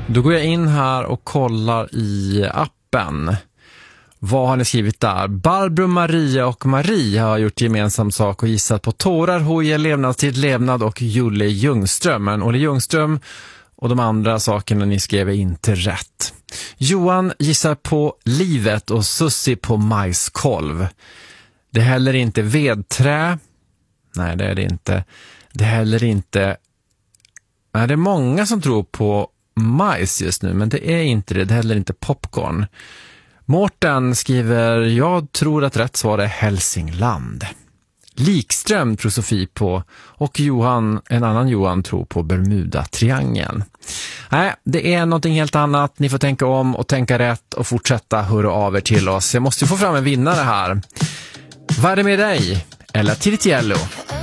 Då går jag in här och kollar i appen. Vad har ni skrivit där? Barbro, Maria och Marie har gjort gemensam sak och gissat på tårar, hoja, levnadstid, levnad och Julle Ljungström. Men Olle Ljungström och de andra sakerna ni skrev är inte rätt. Johan gissar på livet och Sussi på majskolv. Det är heller inte vedträ. Nej, det är det inte. Det är heller inte... Nej, det är många som tror på majs just nu, men det är inte det. Det är heller inte popcorn. Mårten skriver, jag tror att rätt svar är Hälsingland. Likström tror Sofie på och Johan, en annan Johan, tror på Bermuda-triangeln. Nej, det är någonting helt annat. Ni får tänka om och tänka rätt och fortsätta höra av er till oss. Jag måste få fram en vinnare här. Vad är det med dig? Eller Tiritiello?